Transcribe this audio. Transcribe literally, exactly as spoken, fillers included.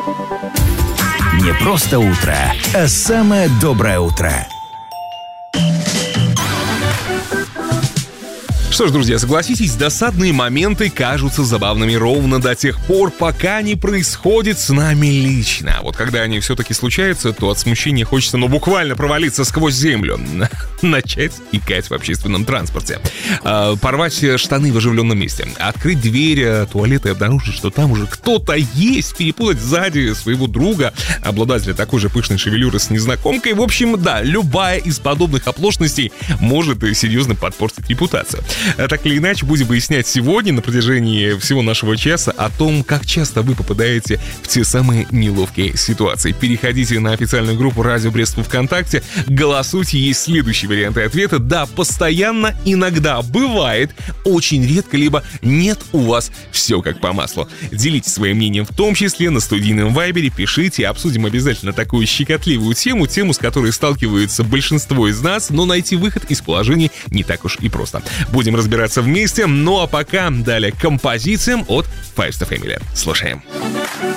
Не просто утро, а самое доброе утро. Что ж, друзья, согласитесь, досадные моменты кажутся забавными ровно до тех пор, пока не происходит с нами лично. Вот когда они все-таки случаются, то от смущения хочется, ну, буквально провалиться сквозь землю. Начать икать в общественном транспорте. Порвать штаны в оживленном месте. Открыть дверь туалета и обнаружить, что там уже кто-то есть. Перепутать сзади своего друга, обладателя такой же пышной шевелюры с незнакомкой. В общем, да, любая из подобных оплошностей может серьезно подпортить репутацию. Так или иначе, будем выяснять сегодня на протяжении всего нашего часа о том, как часто вы попадаете в те самые неловкие ситуации. Переходите на официальную группу Радио Брест ВКонтакте, голосуйте, есть следующие варианты ответа. Да, постоянно, иногда, бывает, очень редко, либо нет у вас все как по маслу. Делитесь своим мнением, в том числе на студийном вайбере, пишите, обсудим обязательно такую щекотливую тему, тему, с которой сталкиваются большинство из нас, но найти выход из положения не так уж и просто. Будем разбираться вместе, ну а пока далее композициям от Five Star Family. Слушаем.